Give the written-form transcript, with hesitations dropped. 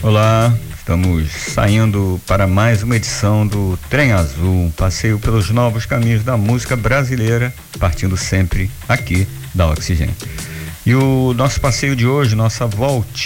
Olá, estamos saindo para mais uma edição do Trem Azul, um passeio pelos novos caminhos da música brasileira, partindo sempre aqui da Oxigênio. E o nosso passeio de hoje, nossa volta